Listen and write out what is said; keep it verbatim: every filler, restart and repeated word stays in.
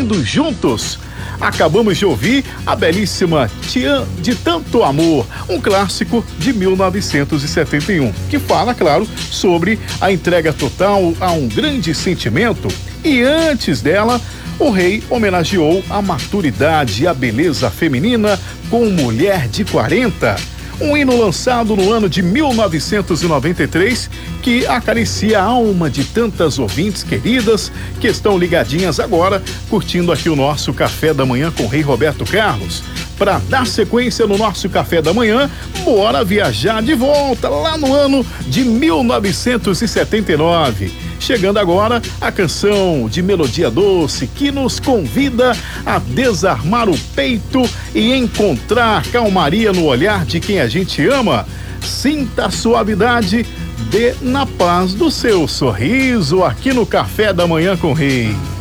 Indo Juntos. Acabamos de ouvir a belíssima Te Amo de Tanto Amor, um clássico de mil novecentos e setenta e um, que fala, claro, sobre a entrega total a um grande sentimento. E antes dela, o rei homenageou a maturidade e a beleza feminina com Mulher de quarenta. Um hino lançado no ano de mil novecentos e noventa e três que acaricia a alma de tantas ouvintes queridas que estão ligadinhas agora, curtindo aqui o nosso Café da Manhã com o Rei Roberto Carlos. Para dar sequência no nosso Café da Manhã, bora viajar de volta lá no ano de mil novecentos e setenta e nove. Chegando agora a canção de melodia doce que nos convida a desarmar o peito e encontrar calmaria no olhar de quem a gente ama. Sinta a suavidade, dê na paz do seu sorriso aqui no Café da Manhã com o Rei.